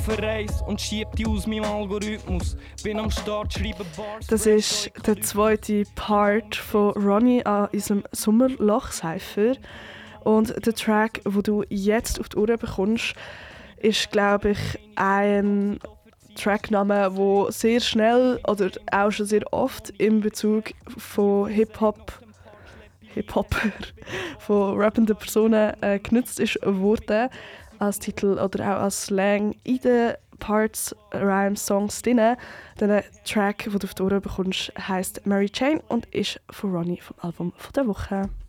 verreis und schieb die aus meinem Algorithmus. Bin am Start, schreibe Bars. Das ist der zweite Part von Ronnie an unserem Sommerloch-Cypher. Und der Track, den du jetzt auf die Ohren bekommst, ist, glaube ich, ein Trackname, der sehr schnell oder auch schon sehr oft in Bezug von Hip-Hopper, von rappenden Personen genutzt ist worden, als Titel oder auch als Slang in den Parts, Rhymes, Songs drin. Der Track, den du auf die Ohren bekommst, heisst Mary Jane und ist von Ronnie vom Album der Woche.